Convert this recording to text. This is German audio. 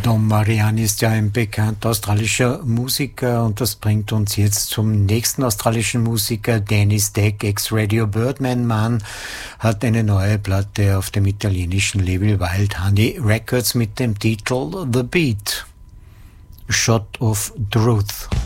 Dom Marianne ist ja ein bekannter australischer Musiker und das bringt uns jetzt zum nächsten australischen Musiker. Dennis Deck, ex-Radio Birdman Mann, hat eine neue Platte auf dem italienischen Label Wild Honey Records mit dem Titel The Beat. Shot of Truth.